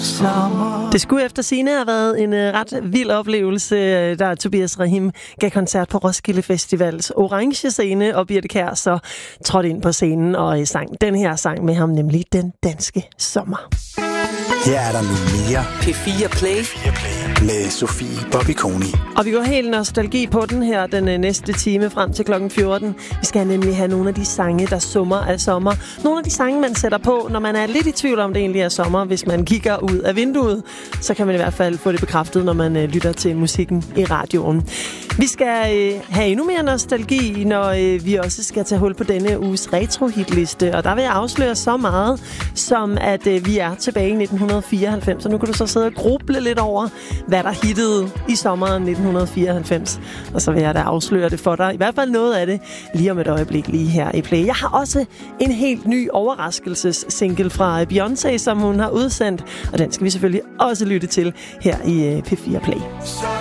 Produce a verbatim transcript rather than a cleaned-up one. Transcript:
sommer. Det skulle efter sigende have været en uh, ret vild oplevelse, da Tobias Rahim gav koncert på Roskilde Festivals orange scene, og Birthe Kjær så trådte ind på scenen og uh, sang den her sang med ham, nemlig Den Danske Sommer. Her er der nu mere P fire Play, P fire Play med Sofie Bobby-Koni. Og vi går helt nostalgi på den her den uh, næste time frem til klokken fjorten. Vi skal nemlig have nogle af de sange, der summer af sommer. Nogle af de sange, man sætter på, når man er lidt i tvivl om, det egentlig er sommer. Hvis man kigger ud af vinduet, så kan man i hvert fald få det bekræftet, når man uh, lytter til musikken i radioen. Vi skal uh, have endnu mere nostalgi, når uh, vi også skal tage hul på denne uges retro-hitliste. Og der vil jeg afsløre så meget, som at uh, vi er tilbage i nitten fireoghalvfems. Og nu kan du så sidde og gruble lidt over, hvad der hittede i sommeren nitten fireoghalvfems. Og så vil jeg da afsløre det for dig. I hvert fald noget af det lige om et øjeblik lige her i Play. Jeg har også en helt ny overraskelsessingle fra Beyoncé, som hun har udsendt. Og den skal vi selvfølgelig også lytte til her i P fire Play.